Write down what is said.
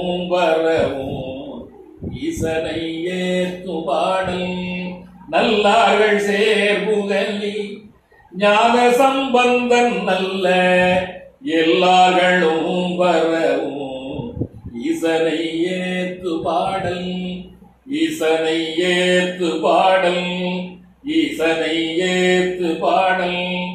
வரவும் ஈசனை ஏத்து பாடல் நல்லார்கள் சேர்புகலி ஞான சம்பந்தன் நல்ல எல்லார்களும் வரவும் ஈசனை ஏத்து பாடல் ஈசனை ஏத்து பாடல் ஈசனை ஏத்து பாடல்